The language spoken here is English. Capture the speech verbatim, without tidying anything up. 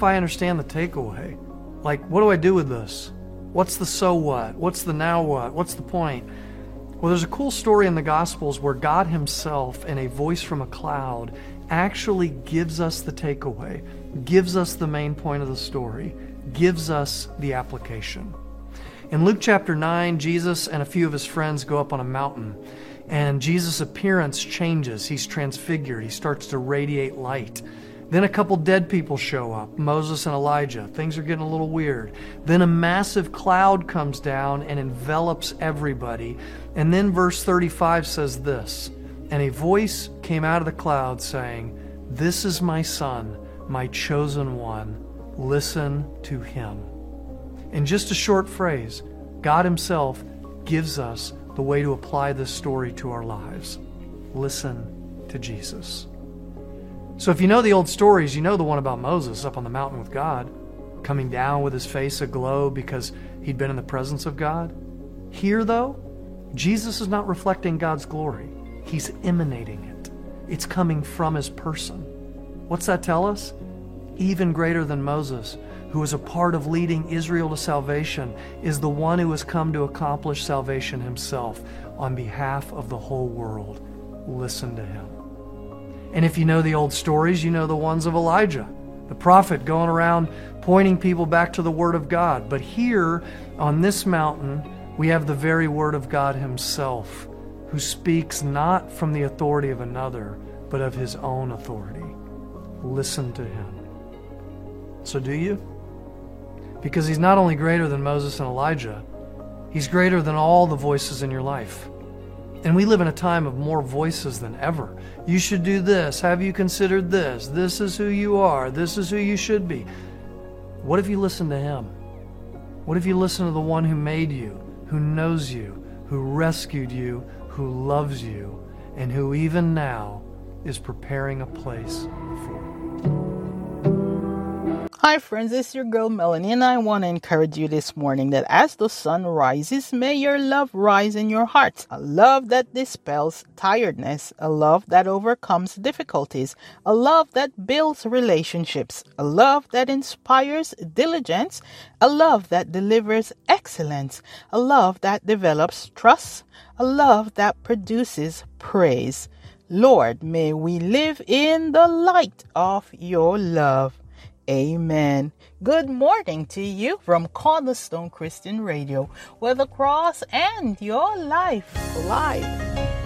if I understand the takeaway? Like, what do I do with this? What's the so what? What's the now what? What's the point? Well, there's a cool story in the Gospels where God himself, in a voice from a cloud, actually gives us the takeaway, gives us the main point of the story, gives us the application. In Luke chapter nine, Jesus and a few of his friends go up on a mountain, and Jesus' appearance changes. He's transfigured. He starts to radiate light. Then a couple dead people show up, Moses and Elijah. Things are getting a little weird. Then a massive cloud comes down and envelops everybody. And then verse thirty-five says this, "And a voice came out of the cloud saying, 'This is my Son, my chosen one. Listen to him.'" In just a short phrase, God himself gives us the way to apply this story to our lives. Listen to Jesus. So if you know the old stories, you know the one about Moses up on the mountain with God, coming down with his face aglow because he'd been in the presence of God. Here, though, Jesus is not reflecting God's glory. He's emanating it. It's coming from his person. What's that tell us? Even greater than Moses, who was a part of leading Israel to salvation, is the one who has come to accomplish salvation himself on behalf of the whole world. Listen to him. And if you know the old stories, you know the ones of Elijah, the prophet going around pointing people back to the Word of God. But here on this mountain, we have the very Word of God himself, who speaks not from the authority of another, but of his own authority. Listen to him. So do you? Because he's not only greater than Moses and Elijah, he's greater than all the voices in your life. And we live in a time of more voices than ever. You should do this. Have you considered this? This is who you are. This is who you should be. What if you listen to him? What if you listen to the one who made you, who knows you, who rescued you, who loves you, and who even now is preparing a place for you? Hi friends, it's your girl Melanie, and I want to encourage you this morning that as the sun rises, may your love rise in your heart. A love that dispels tiredness, a love that overcomes difficulties, a love that builds relationships, a love that inspires diligence, a love that delivers excellence, a love that develops trust, a love that produces praise. Lord, may we live in the light of your love. Amen. Good morning to you from Cornerstone Christian Radio, where the cross and your life collide.